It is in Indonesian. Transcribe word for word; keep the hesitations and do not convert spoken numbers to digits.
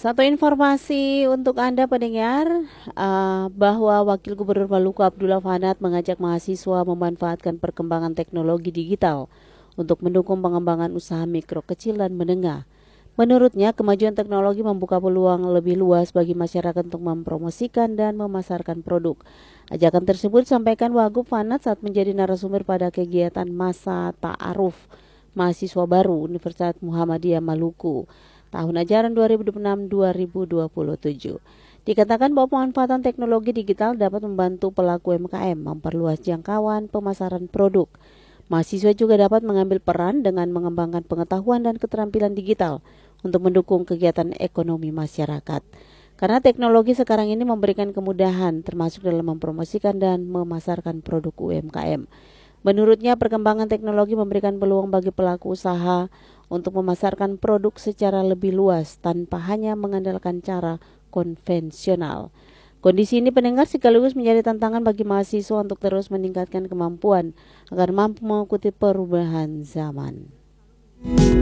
Satu informasi untuk Anda pendengar, uh, bahwa Wakil Gubernur Maluku Abdullah Fanat mengajak mahasiswa memanfaatkan perkembangan teknologi digital untuk mendukung pengembangan usaha mikro, kecil, dan menengah. Menurutnya, kemajuan teknologi membuka peluang lebih luas bagi masyarakat untuk mempromosikan dan memasarkan produk. Ajakan tersebut disampaikan Wagub Fanat saat menjadi narasumber pada kegiatan Masa Ta'aruf Mahasiswa Baru Universitas Muhammadiyah Maluku tahun ajaran dua ribu dua puluh enam dua ribu dua puluh tujuh. Dikatakan bahwa pemanfaatan teknologi digital dapat membantu pelaku U M K M memperluas jangkauan pemasaran produk. Mahasiswa juga dapat mengambil peran dengan mengembangkan pengetahuan dan keterampilan digital untuk mendukung kegiatan ekonomi masyarakat. Karena teknologi sekarang ini memberikan kemudahan termasuk dalam mempromosikan dan memasarkan produk U M K M. Menurutnya, perkembangan teknologi memberikan peluang bagi pelaku usaha untuk memasarkan produk secara lebih luas tanpa hanya mengandalkan cara konvensional. Kondisi ini pendengar sekaligus menjadi tantangan bagi mahasiswa untuk terus meningkatkan kemampuan agar mampu mengikuti perubahan zaman.